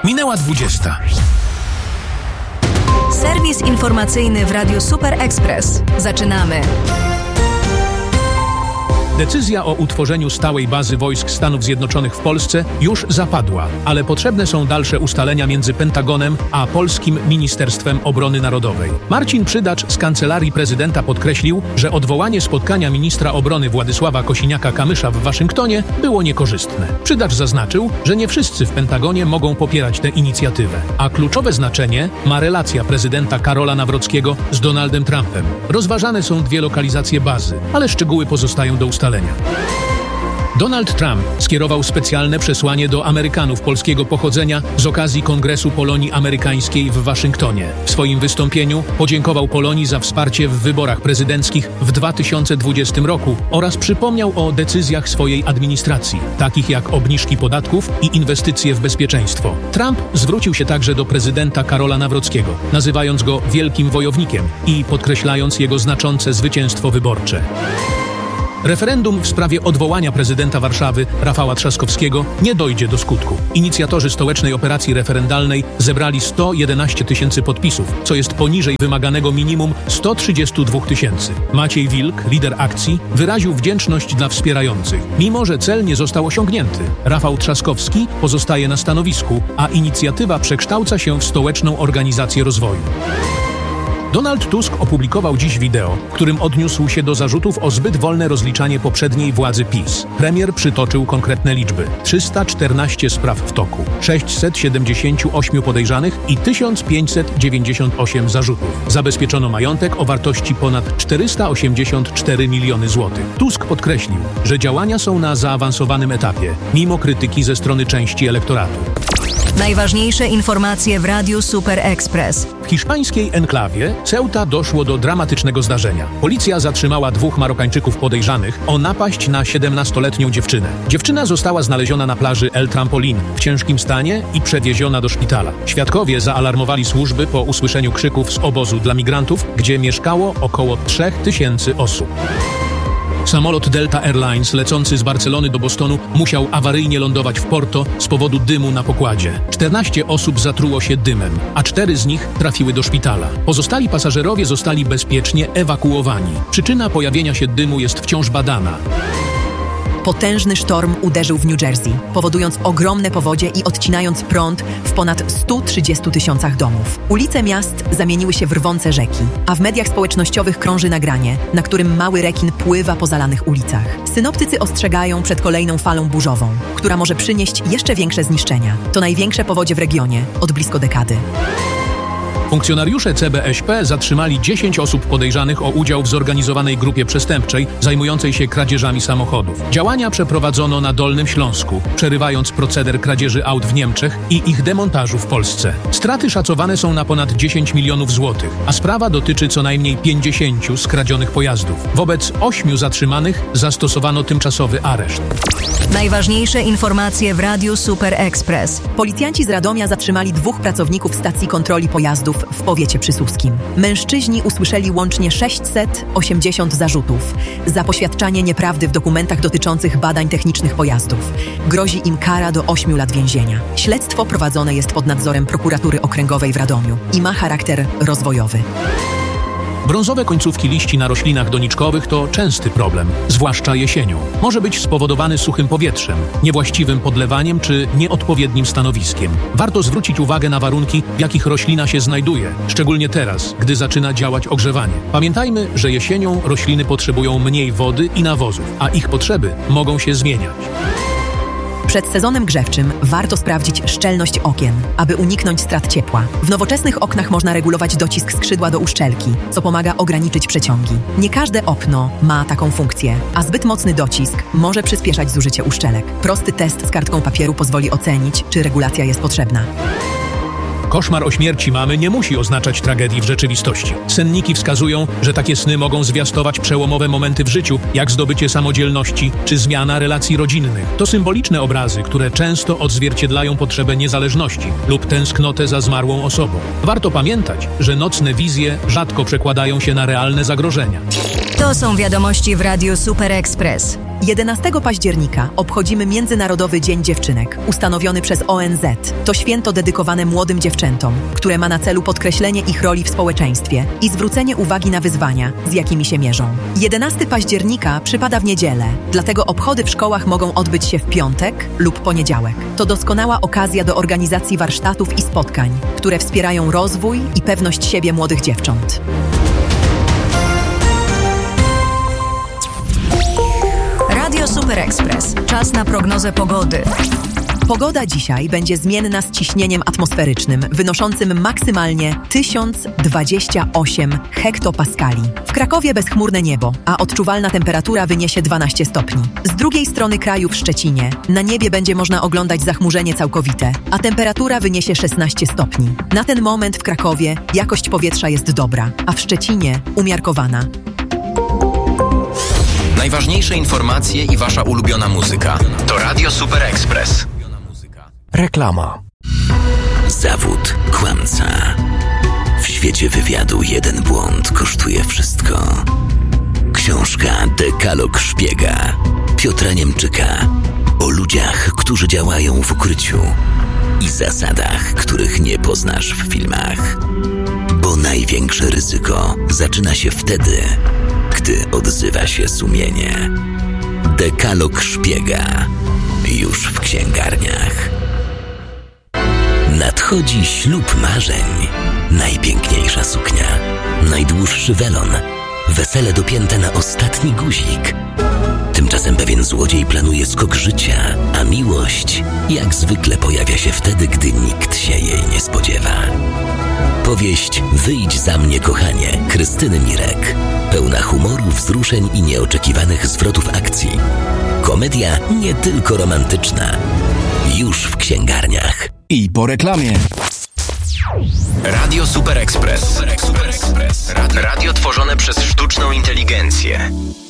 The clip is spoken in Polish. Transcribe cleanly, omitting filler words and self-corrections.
Minęła 20. Serwis informacyjny w Radiu Super Express. Zaczynamy. Decyzja o utworzeniu stałej bazy wojsk Stanów Zjednoczonych w Polsce już zapadła, ale potrzebne są dalsze ustalenia między Pentagonem a Polskim Ministerstwem Obrony Narodowej. Marcin Przydacz z Kancelarii Prezydenta podkreślił, że odwołanie spotkania ministra obrony Władysława Kosiniaka-Kamysza w Waszyngtonie było niekorzystne. Przydacz zaznaczył, że nie wszyscy w Pentagonie mogą popierać tę inicjatywę, a kluczowe znaczenie ma relacja prezydenta Karola Nawrockiego z Donaldem Trumpem. Rozważane są 2 lokalizacje bazy, ale szczegóły pozostają do ustalenia. Donald Trump skierował specjalne przesłanie do Amerykanów polskiego pochodzenia z okazji Kongresu Polonii Amerykańskiej w Waszyngtonie. W swoim wystąpieniu podziękował Polonii za wsparcie w wyborach prezydenckich w 2020 roku oraz przypomniał o decyzjach swojej administracji, takich jak obniżki podatków i inwestycje w bezpieczeństwo. Trump zwrócił się także do prezydenta Karola Nawrockiego, nazywając go wielkim wojownikiem i podkreślając jego znaczące zwycięstwo wyborcze. Referendum w sprawie odwołania prezydenta Warszawy Rafała Trzaskowskiego nie dojdzie do skutku. Inicjatorzy stołecznej operacji referendalnej zebrali 111 000 podpisów, co jest poniżej wymaganego minimum 132 000. Maciej Wilk, lider akcji, wyraził wdzięczność dla wspierających, mimo że cel nie został osiągnięty. Rafał Trzaskowski pozostaje na stanowisku, a inicjatywa przekształca się w stołeczną organizację rozwoju. Donald Tusk opublikował dziś wideo, w którym odniósł się do zarzutów o zbyt wolne rozliczanie poprzedniej władzy PiS. Premier przytoczył konkretne liczby. 314 spraw w toku, 678 podejrzanych i 1598 zarzutów. Zabezpieczono majątek o wartości ponad 484 miliony złotych. Tusk podkreślił, że działania są na zaawansowanym etapie, mimo krytyki ze strony części elektoratu. Najważniejsze informacje w Radiu Super Express. W hiszpańskiej enklawie Ceuta doszło do dramatycznego zdarzenia. Policja zatrzymała 2 Marokańczyków podejrzanych o napaść na 17-letnią dziewczynę. Dziewczyna została znaleziona na plaży El Trampolín w ciężkim stanie i przewieziona do szpitala. Świadkowie zaalarmowali służby po usłyszeniu krzyków z obozu dla migrantów, gdzie mieszkało około 3000 osób. Samolot Delta Airlines lecący z Barcelony do Bostonu musiał awaryjnie lądować w Porto z powodu dymu na pokładzie. 14 osób zatruło się dymem, a 4 z nich trafiły do szpitala. Pozostali pasażerowie zostali bezpiecznie ewakuowani. Przyczyna pojawienia się dymu jest wciąż badana. Potężny sztorm uderzył w New Jersey, powodując ogromne powodzie i odcinając prąd w ponad 130 000 domów. Ulice miast zamieniły się w rwące rzeki, a w mediach społecznościowych krąży nagranie, na którym mały rekin pływa po zalanych ulicach. Synoptycy ostrzegają przed kolejną falą burzową, która może przynieść jeszcze większe zniszczenia. To największe powodzie w regionie od blisko dekady. Funkcjonariusze CBŚP zatrzymali 10 osób podejrzanych o udział w zorganizowanej grupie przestępczej zajmującej się kradzieżami samochodów. Działania przeprowadzono na Dolnym Śląsku, przerywając proceder kradzieży aut w Niemczech i ich demontażu w Polsce. Straty szacowane są na ponad 10 milionów złotych, a sprawa dotyczy co najmniej 50 skradzionych pojazdów. Wobec 8 zatrzymanych zastosowano tymczasowy areszt. Najważniejsze informacje w Radiu Super Express. Policjanci z Radomia zatrzymali 2 pracowników stacji kontroli pojazdów w powiecie przysłuskim. Mężczyźni usłyszeli łącznie 680 zarzutów za poświadczanie nieprawdy w dokumentach dotyczących badań technicznych pojazdów. Grozi im kara do 8 lat więzienia. Śledztwo prowadzone jest pod nadzorem Prokuratury Okręgowej w Radomiu i ma charakter rozwojowy. Brązowe końcówki liści na roślinach doniczkowych to częsty problem, zwłaszcza jesienią. Może być spowodowany suchym powietrzem, niewłaściwym podlewaniem czy nieodpowiednim stanowiskiem. Warto zwrócić uwagę na warunki, w jakich roślina się znajduje, szczególnie teraz, gdy zaczyna działać ogrzewanie. Pamiętajmy, że jesienią rośliny potrzebują mniej wody i nawozów, a ich potrzeby mogą się zmieniać. Przed sezonem grzewczym warto sprawdzić szczelność okien, aby uniknąć strat ciepła. W nowoczesnych oknach można regulować docisk skrzydła do uszczelki, co pomaga ograniczyć przeciągi. Nie każde okno ma taką funkcję, a zbyt mocny docisk może przyspieszać zużycie uszczelek. Prosty test z kartką papieru pozwoli ocenić, czy regulacja jest potrzebna. Koszmar o śmierci mamy nie musi oznaczać tragedii w rzeczywistości. Senniki wskazują, że takie sny mogą zwiastować przełomowe momenty w życiu, jak zdobycie samodzielności czy zmiana relacji rodzinnych. To symboliczne obrazy, które często odzwierciedlają potrzebę niezależności lub tęsknotę za zmarłą osobą. Warto pamiętać, że nocne wizje rzadko przekładają się na realne zagrożenia. To są wiadomości w Radiu Super Express. 11 października obchodzimy Międzynarodowy Dzień Dziewczynek, ustanowiony przez ONZ. To święto dedykowane młodym dziewczętom, które ma na celu podkreślenie ich roli w społeczeństwie i zwrócenie uwagi na wyzwania, z jakimi się mierzą. 11 października przypada w niedzielę, dlatego obchody w szkołach mogą odbyć się w piątek lub poniedziałek. To doskonała okazja do organizacji warsztatów i spotkań, które wspierają rozwój i pewność siebie młodych dziewcząt. Radio Super Express. Czas na prognozę pogody. Pogoda dzisiaj będzie zmienna z ciśnieniem atmosferycznym wynoszącym maksymalnie 1028 hektopaskali. W Krakowie bezchmurne niebo, a odczuwalna temperatura wyniesie 12 stopni. Z drugiej strony kraju w Szczecinie na niebie będzie można oglądać zachmurzenie całkowite, a temperatura wyniesie 16 stopni. Na ten moment w Krakowie jakość powietrza jest dobra, a w Szczecinie umiarkowana. Najważniejsze informacje i wasza ulubiona muzyka to Radio Super Express. Reklama. Zawód kłamca. W świecie wywiadu jeden błąd kosztuje wszystko. Książka Dekalog szpiega Piotra Niemczyka o ludziach, którzy działają w ukryciu i zasadach, których nie poznasz w filmach. Bo największe ryzyko zaczyna się wtedy, gdy odzywa się sumienie. Dekalog szpiega już w księgarniach. Nadchodzi ślub marzeń. Najpiękniejsza suknia, najdłuższy welon, wesele dopięte na ostatni guzik. Tymczasem pewien złodziej planuje skok życia, a miłość jak zwykle pojawia się wtedy, gdy nikt się jej nie spodziewa. Powieść Wyjdź za mnie, kochanie, Krystyny Mirek. Pełna humoru, wzruszeń i nieoczekiwanych zwrotów akcji. Komedia nie tylko romantyczna. Już w księgarniach. I po reklamie. Radio Super Express. Radio tworzone przez sztuczną inteligencję.